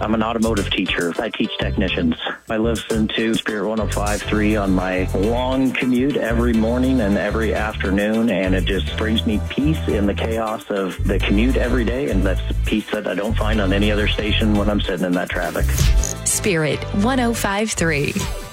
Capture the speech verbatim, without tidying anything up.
I'm an automotive teacher. I teach technicians. I listen to Spirit one oh five point three on my long commute every morning and every afternoon, and it just brings me peace in the chaos of the commute every day, and that's peace that I don't find on any other station when I'm sitting in that traffic. Spirit one oh five point three.